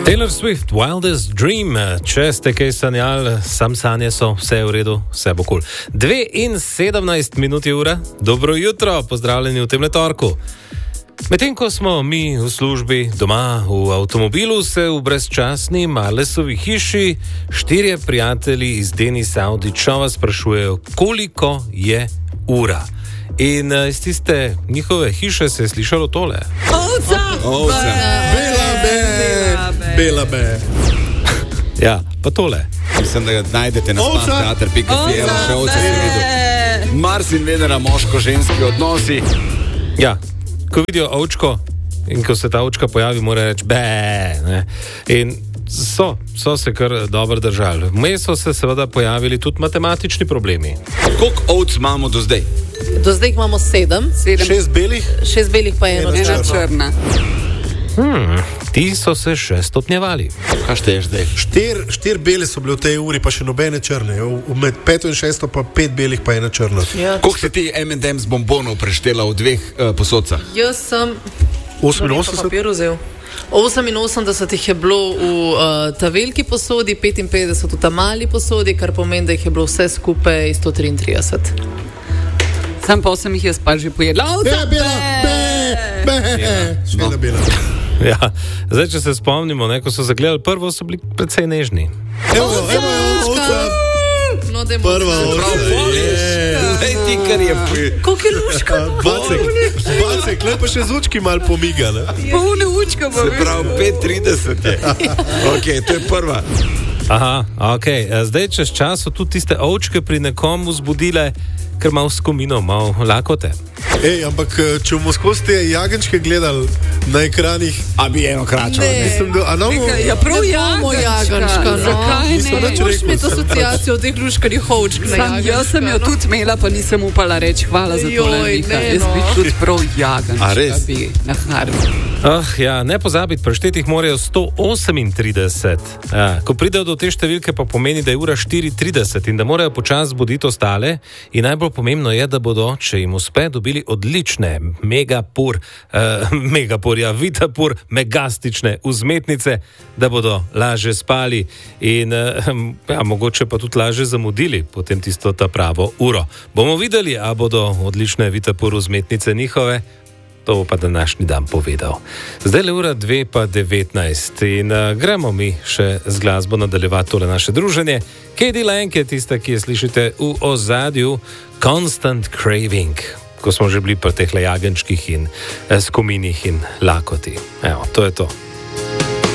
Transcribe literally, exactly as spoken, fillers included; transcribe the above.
Taylor Swift, Wildest Dream, če ste kaj sanjali, sam sanje so, vse je v redu, vse bo kul. Dve in sedemnajst minut je ura, dobro jutro, pozdravljeni v temle torku. Medtem ko smo mi v službi, doma, v avtomobilu, se v brezčasni Marlesovi hiši štirje prijatelji iz Denis Audičova sprašujejo, koliko je ura. In iz tiste njihove hiše se je slišalo tole. Ovca! Ovca! Bela be! Bela be! Ja, pa tole. Mislim, da ga najdete na spas pika si, evo še ovca si videl. Mars in Venera, moško-ženski odnosi. Ja, ko vidijo ovčko in ko se ta ovčka pojavi, mora reči be, ne. In so, so se kar dobro držali. Vmes so se seveda pojavili tudi matematični problemi. Koliko ovc imamo do zdaj? Do zdaj imamo sedem. sedem. Šest belih? Šest belih pa eno Ena črna. Hmm, ti so se še stopnjevali. Kaj šteješ zdaj? Štir, štir beli so bili v tej uri, pa še nobene črne. V- Med peto in šesto pa pet belih, pa ena črna. Ja. Koliko si ti em and em's bombonov preštela v dveh uh, posodcah? Jaz sem oseminosemdeset? papir vzel. oseminosemdeset jih je bilo v uh, ta veliki posodi, petinpetdeset v ta mali posodi, kar pomeni, da jih je bilo vse skupaj sto triintrideset. Sam pa sem jih jaz pa že pojedla. Be, bela, be, be. Šveda bela. Ja, zdaj, če se spomnimo, ne, ko so zagledali prvo, so bili precej nežni. Evo, evo, evo, ovca. No, dajmo. Prva ovca. Zdaj ti, kar je... Koliko je luška? Bacek, bacek, le pa še z učki mal pomiga, ne? Polne učka pa Se pravi, pet trideset je. Ok, to je prva. Aha, ok. Zdaj, čez čas so tudi tiste ovčke pri nekom vzbudile, ker malo skomino, malo lakote. Ej, ampak če bomo skozi te jagenčke gledali na ekranih, A bi eno kračo. Ne. mislim, da... A no, Ja, prav Ne bomo jagančka, no. Zakaj Nisem ne? nič Moraš rekel, imeti sem asociacijo od teh luškarjih ovčk na Sam, jagančka. jaz sem jo no. tudi imela, pa nisem upala reči hvala za tole. Joj, Vika. ne, Jaz bi no. tudi prav jagančka. A res? Bi naharil. Ah, ja, ne pozabiti, preštetih morajo sto osemintrideset. Ja, ko pridejo do te številke, pa pomeni, da je ura štiri trideset in da morajo počasi zbuditi ostale. In najbolj pomembno je, da bodo, če jim uspe, dobili odlične, megapur, uh, megapur, ja, vitapur, megastične vzmetnice, da bodo lažje spali in uh, ja, mogoče pa tudi lažje zamudili potem tisto ta pravo uro. Bomo videli, a bodo odlične vitapur vzmetnice njihove. To bo pa današnji dan povedal. Zdaj le ura dve pa devetnajst in uh, gremo mi še z glasbo nadaljevati tole naše druženje. Katie Lang je tista, ki je slišite v ozadju, Constant Craving, ko smo že bili pri teh jagenčkih in eh, skominih in lakoti. Evo, to je to.